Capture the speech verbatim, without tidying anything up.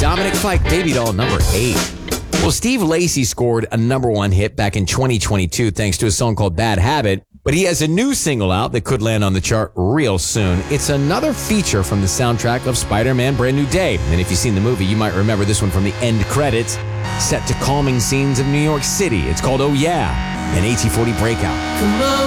Dominic Fike, Baby Doll, number eight. Well, Steve Lacy scored a number one hit back in twenty twenty-two thanks to a song called Bad Habit, but he has a new single out that could land on the chart real soon. It's another feature from the soundtrack of Spider-Man Brand New Day. And if you've seen the movie, you might remember this one from the end credits, set to calming scenes of New York City. It's called Oh Yeah, an A T forty breakout. Come on.